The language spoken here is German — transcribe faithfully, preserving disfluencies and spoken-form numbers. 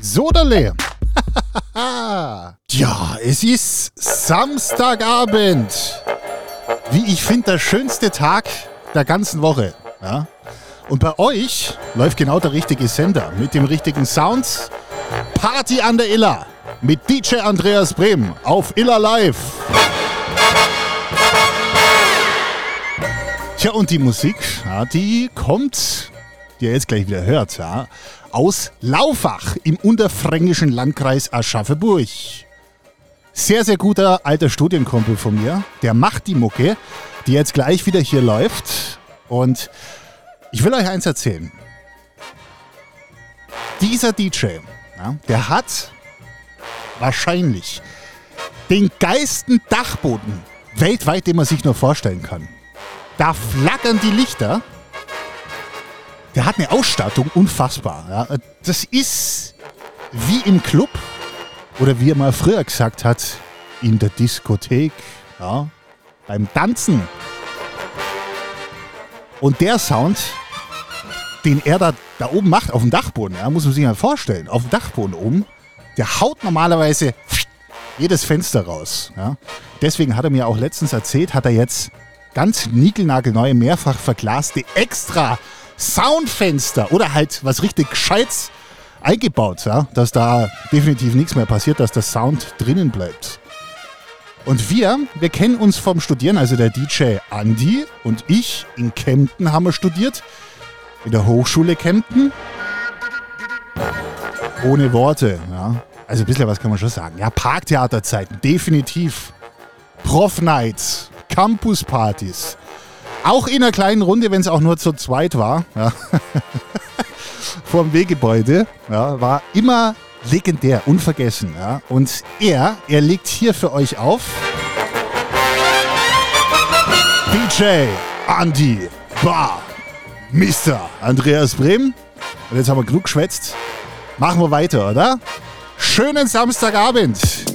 Soderle. Ja, es ist Samstagabend. Wie ich finde, der schönste Tag der ganzen Woche. Ja? Und bei euch läuft genau der richtige Sender mit dem richtigen Sound. Party an der Iller mit D J Andreas Brehm auf Iller Live. Tja, und die Musik, ja, die kommt, die ihr jetzt gleich wieder hört, ja, aus Laufach im unterfränkischen Landkreis Aschaffenburg. Sehr, sehr guter alter Studienkumpel von mir, der macht die Mucke, die jetzt gleich wieder hier läuft. Und ich will euch eins erzählen. Dieser D J, ja, der hat wahrscheinlich den geilsten Dachboden weltweit, den man sich nur vorstellen kann. Da flackern die Lichter. Der hat eine Ausstattung, unfassbar. Ja. Das ist wie im Club oder wie er mal früher gesagt hat, in der Diskothek, ja, beim Tanzen. Und der Sound, den er da, da oben macht, auf dem Dachboden, ja, muss man sich mal vorstellen, auf dem Dachboden oben, der haut normalerweise jedes Fenster raus. Ja. Deswegen hat er mir auch letztens erzählt, hat er jetzt ganz niegelnagelneue, mehrfach verglaste extra Soundfenster oder halt was richtig Gescheites eingebaut, ja, dass da definitiv nichts mehr passiert, dass der Sound drinnen bleibt. Und wir, wir kennen uns vom Studieren, also der D J Andi und ich in Kempten haben wir studiert, in der Hochschule Kempten. Ohne Worte, ja. Also ein bisschen was kann man schon sagen. Ja, Parktheaterzeiten, definitiv. Prof-Nights, Campuspartys. Auch in einer kleinen Runde, wenn es auch nur zu zweit war. Ja. Vorm Weggebäude. Ja, war immer legendär, unvergessen. Ja. Und er, er legt hier für euch auf D J Andi Bar Mister Andreas Brehm. Und jetzt haben wir genug geschwätzt. Machen wir weiter, oder? Schönen Samstagabend.